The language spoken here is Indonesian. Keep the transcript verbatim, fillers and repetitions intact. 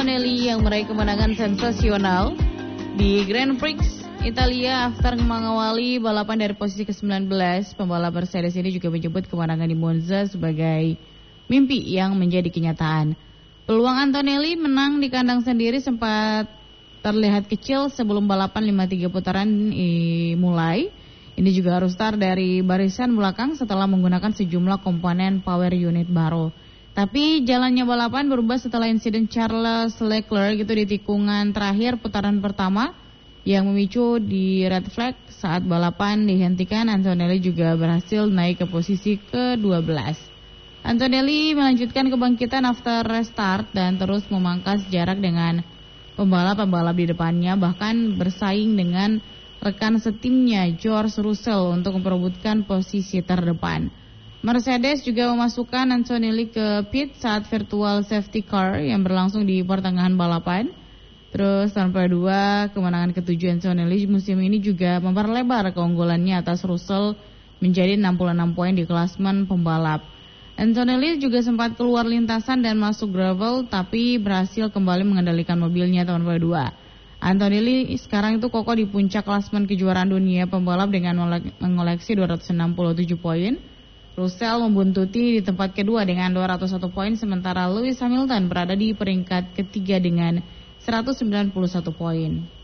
Antonelli yang meraih kemenangan sensasional di Grand Prix Italia after mengawali balapan dari posisi ke sembilan belas. Pembalap Mercedes ini juga menyebut kemenangan di Monza sebagai mimpi yang menjadi kenyataan. Peluang Antonelli menang di kandang sendiri sempat terlihat kecil sebelum balapan lima puluh tiga putaran mulai. Ini juga harus start dari barisan belakang setelah menggunakan sejumlah komponen power unit baru. Tapi jalannya balapan berubah setelah insiden Charles Leclerc gitu di tikungan terakhir putaran pertama yang memicu di red flag. Saat balapan dihentikan, Antonelli juga berhasil naik ke posisi ke dua belas. Antonelli melanjutkan kebangkitan after restart dan terus memangkas jarak dengan pembalap-pembalap di depannya, bahkan bersaing dengan rekan setimnya George Russell untuk memperebutkan posisi terdepan. Mercedes juga memasukkan Antonelli ke pit saat virtual safety car yang berlangsung di pertengahan balapan. Terus tanpa dua, kemenangan ketujuh Antonelli musim ini juga memperlebar keunggulannya atas Russell menjadi enam puluh enam poin di klasmen pembalap. Antonelli juga sempat keluar lintasan dan masuk gravel, tapi berhasil kembali mengendalikan mobilnya tanpa dua. Antonelli sekarang itu kokoh di puncak klasmen kejuaraan dunia pembalap dengan mengoleksi dua ratus enam puluh tujuh poin. Russell membuntuti di tempat kedua dengan dua ratus satu poin, sementara Lewis Hamilton berada di peringkat ketiga dengan seratus sembilan puluh satu poin.